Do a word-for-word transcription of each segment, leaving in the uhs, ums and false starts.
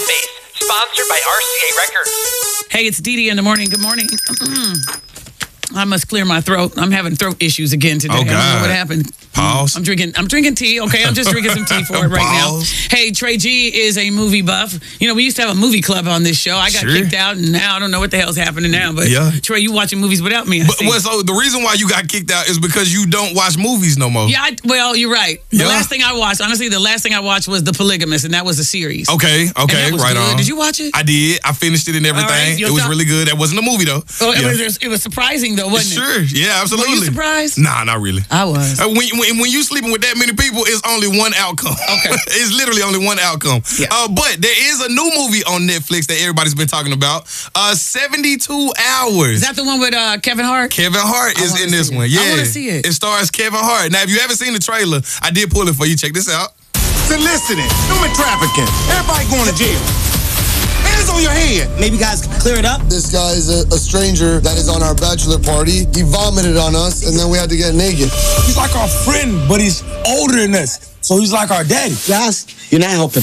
Base, sponsored by R C A Records. Hey, it's Dee Dee in the morning. Good morning. I must clear my throat. I'm having throat issues again today. Oh, God. I don't know what happened. Pause. I'm drinking I'm drinking tea, okay? I'm just drinking some tea for it right now. Hey, Trey G is a movie buff. You know, we used to have a movie club on this show. I got Sure. kicked out, and now I don't know what the hell's happening now. But Yeah. Trey, you watching movies without me, I But see. well, so the reason why you got kicked out is because you don't watch movies no more. Yeah, I, well, you're right. The Yeah. last thing I watched, honestly, the last thing I watched was The Polygamist, and that was a series. Okay, And okay, that was right good. on. Did you watch it? I did. I finished it and everything. right, you'll It was tell- really good. That wasn't a movie though. Oh, it, Yeah. was, it was surprising, though, wasn't it? Sure. Yeah, absolutely. Were you surprised? Nah, not really. I was. Uh, when, when, when you sleeping with that many people, it's only one outcome. Okay. It's literally only one outcome. Yeah. Uh, but there is a new movie on Netflix that everybody's been talking about. Uh, seventy-two hours. Is that the one with uh, Kevin Hart? Kevin Hart I is wanna in this see it. one. I Yeah. wanna see it. It stars Kevin Hart. Now, if you haven't seen the trailer, I did pull it for you. Check this out. Soliciting, human trafficking, everybody going to jail. Hands on your head. Maybe you guys can clear it up. This guy is a, a stranger that is on our bachelor party. He vomited on us, and then we had to get naked. He's like our friend, but he's older than us. So he's like our daddy. Guys, you're not helping.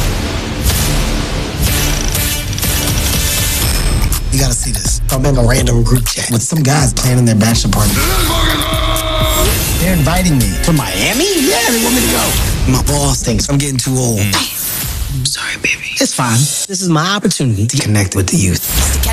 You gotta see this. I'm in a random group chat with some guys planning their bachelor party. They're inviting me to Miami? Yeah, they want me to go. My boss thinks I'm getting too old. I'm sorry, baby. It's fine. This is my opportunity to connect with the youth.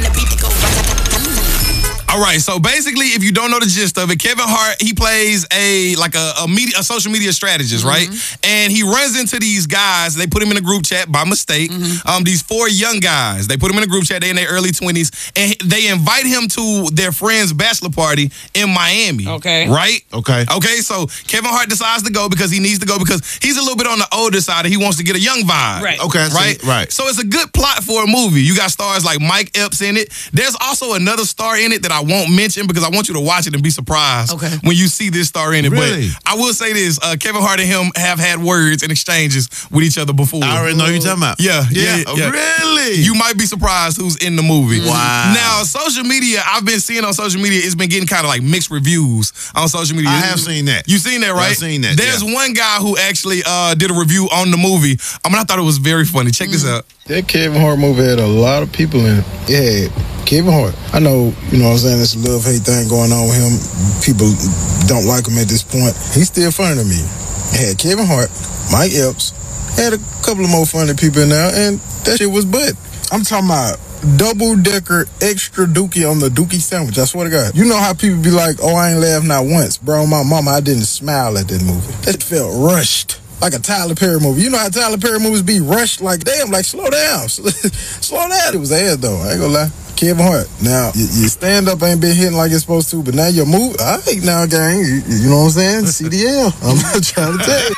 All right, so basically, if you don't know the gist of it, Kevin Hart, he plays a like a, a media, a social media strategist, right? And he runs into these guys. They put him in a group chat by mistake. Um, these four young guys. They put him in a group chat. They're in their early twenties, and they invite him to their friend's bachelor party in Miami. Okay. Right? Okay. Okay. So Kevin Hart decides to go because he needs to go because he's a little bit on the older side and he wants to get a young vibe. Right. Okay. I see. Right? Right. So it's a good plot for a movie. You got stars like Mike Epps in it. There's also another star in it that I won't mention because I want you to watch it and be surprised Okay. when you see this star in it. Really? But I will say this, uh, Kevin Hart and him have had words and exchanges with each other before. I already know who you're talking about. Yeah, yeah, Yeah. yeah. Really? You might be surprised who's in the movie. Wow. Now, social media, I've been seeing on social media, it's been getting kind of like mixed reviews on social media. I have seen that. You seen that, right? I've seen that, There's yeah. one guy who actually uh, did a review on the movie. I mean, I thought it was very funny. Check this out. That Kevin Hart movie had a lot of people in it. It had Kevin Hart. I know, you know what I'm saying, there's a love-hate thing going on with him. People don't like him at this point. He's still funny to me. It had Kevin Hart, Mike Epps, had a couple of more funny people in there, and that shit was butt. I'm talking about double-decker extra dookie on the dookie sandwich. I swear to God. You know how people be like, oh, I ain't laughed not once. Bro, my mama, I didn't smile at that movie. That felt rushed. Like a Tyler Perry movie. You know how Tyler Perry movies be rushed? Like, damn, like, slow down. Slow down. It was ass, though. I ain't gonna lie. Kevin Hart. Now, y- your stand-up ain't been hitting like it's supposed to, but now your movie, all right, now, gang, you, you know what I'm saying? C D L. I'm not trying to tell you.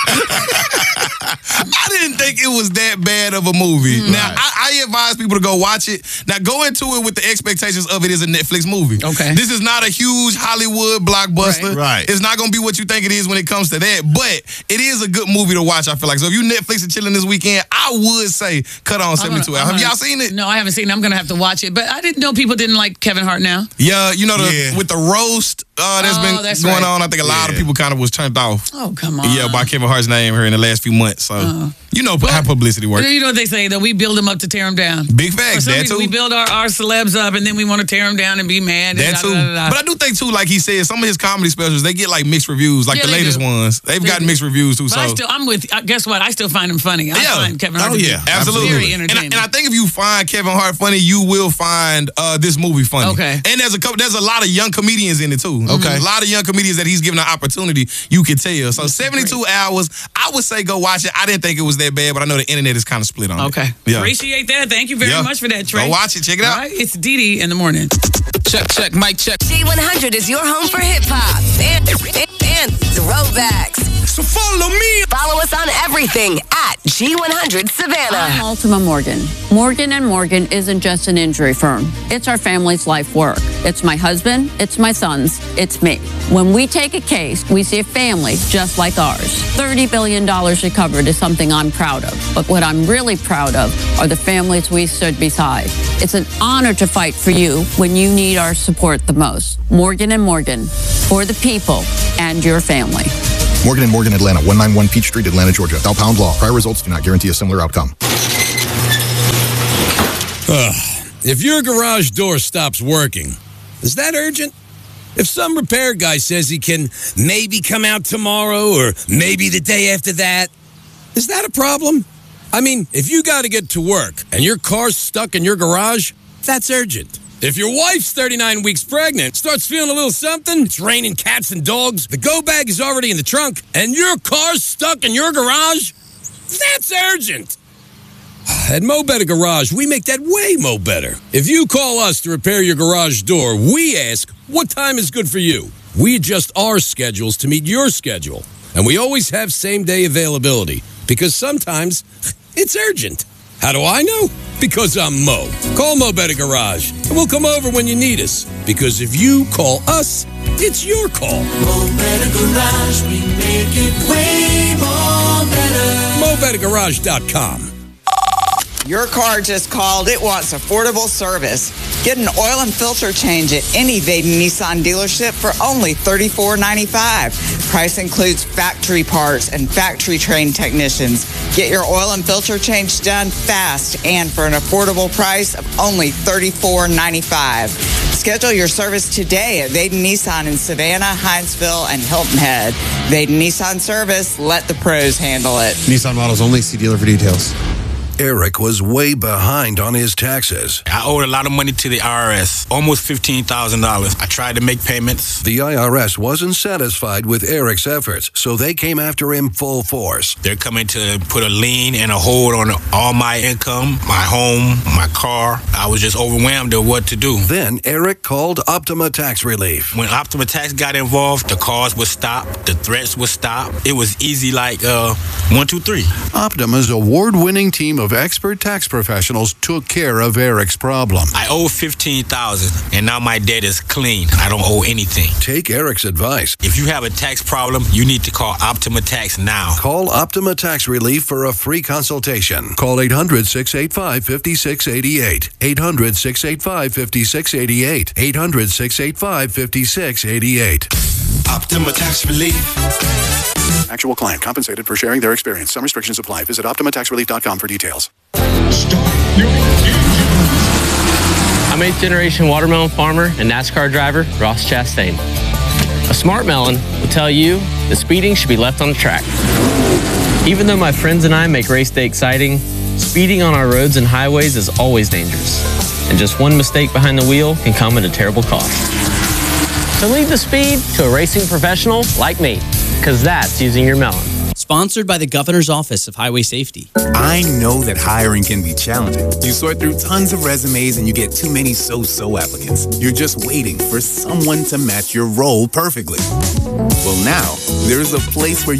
I didn't think it was that bad of a movie. Mm. Now, I, I advise people to go watch it. Now, go into it with the expectations of it is a Netflix movie. Okay. This is not a huge Hollywood blockbuster. Right. Right. It's not going to be what you think it is when it comes to that, but it is a good movie to watch, I feel like. So if you Netflix and chilling this weekend, I would say cut on seventy-two I'm hours. gonna- Have y'all seen it? No, I haven't seen it. I'm going to have to watch it. But I didn't know people didn't like Kevin Hart now. Yeah, you know, the, Yeah. with the roast uh, that's Oh, been that's going right. on, I think a lot of Yeah. people kind of was turned off. Oh, come on. Yeah, by Kevin Hart's name here in the last few months. So, you know how publicity works. You know what they say, though? We build them up to tear them down. Big For facts, some that people, too. we build our, our celebs up, and then we want to tear them down and be mad. That and too. da, da, da, da. But I do think too, like he said, some of his comedy specials, they get like mixed reviews, like Yeah, the they latest do. ones. They've They gotten do. mixed reviews too. But So I still, I'm with, uh, guess what? I still find him funny. I Yeah. find Kevin Hart Oh, to be yeah. absolutely. very And I, entertaining. and I think if you find Kevin Hart funny, you will find uh, this movie funny. Okay. And there's a couple, there's a lot of young comedians in it too. Okay. A lot of young comedians that he's given an opportunity. You can tell. So seventy-two hours. I would say go watch it. I didn't think it was that bad, but I know the internet is kind of split on it. Okay. Yeah. Appreciate that. Thank you very Yeah. much for that, Trey. Go watch it. Check it out. All right. It's Dee Dee in the morning. Check, check, mic check. G one hundred is your home for hip hop and, and, and throwbacks. So follow me. Follow us on everything at G one hundred Savannah. I'm Ultima Morgan. Morgan and Morgan isn't just an injury firm. It's our family's life work. It's my husband, it's my sons, it's me. When we take a case, we see a family just like ours. thirty billion dollars recovered is something I'm proud of. But what I'm really proud of are the families we stood beside. It's an honor to fight for you when you need our support the most. Morgan and Morgan, for the people and your family. Morgan and Morgan, Atlanta, one ninety-one Peach Street, Atlanta, Georgia. Bell Pound Law. Prior results do not guarantee a similar outcome. Uh, if your garage door stops working, is that urgent? If some repair guy says he can maybe come out tomorrow or maybe the day after that, is that a problem? I mean, if you got to get to work and your car's stuck in your garage, that's urgent. If your wife's thirty-nine weeks pregnant, starts feeling a little something, it's raining cats and dogs, the go bag is already in the trunk, and your car's stuck in your garage, that's urgent. At Mo Better Garage, we make that way mo better. If you call us to repair your garage door, we ask, what time is good for you? We adjust our schedules to meet your schedule. And we always have same-day availability, because sometimes it's urgent. How do I know? Because I'm Mo. Call Mo Better Garage, and we'll come over when you need us. Because if you call us, it's your call. Mo Better Garage, we make it way more better. Mo Better Garage dot com. Your car just called. It wants affordable service. Get an oil and filter change at any Vaden Nissan dealership for only thirty-four ninety-five. Price includes factory parts and factory trained technicians. Get your oil and filter change done fast and for an affordable price of only thirty-four ninety-five. Schedule your service today at Vaden Nissan in Savannah, Hinesville, and Hilton Head. Vaden Nissan Service. Let the pros handle it. Nissan models only. See dealer for details. Eric was way behind on his taxes. I owed a lot of money to the I R S, almost fifteen thousand dollars. I tried to make payments. The I R S wasn't satisfied with Eric's efforts, so they came after him full force. They're coming to put a lien and a hold on all my income, my home, my car. I was just overwhelmed at what to do. Then Eric called Optima Tax Relief. When Optima Tax got involved, the calls would stop, the threats would stop. It was easy like uh, one, two, three. Optima's award-winning team of expert tax professionals took care of Eric's problem. I owe fifteen thousand dollars, and now my debt is clean. I don't owe anything. Take Eric's advice. If you have a tax problem, you need to call Optima Tax now. Call Optima Tax Relief for a free consultation. Call eight hundred, six eight five, five six eight eight. eight hundred, six eight five, five six eight eight. eight hundred, six eight five, five six eight eight. Optima Tax Relief. Actual client compensated for sharing their experience. Some restrictions apply. Visit Optima Tax Relief dot com for details. I'm eighth generation watermelon farmer and NASCAR driver Ross Chastain. A smart melon will tell you that speeding should be left on the track. Even though my friends and I make race day exciting, speeding on our roads and highways is always dangerous. And just one mistake behind the wheel can come at a terrible cost. So leave the speed to a racing professional like me, because that's using your melon. Sponsored by the Governor's Office of Highway Safety. I know that hiring can be challenging. You sort through tons of resumes and you get too many so-so applicants. You're just waiting for someone to match your role perfectly. Well, now, there's a place where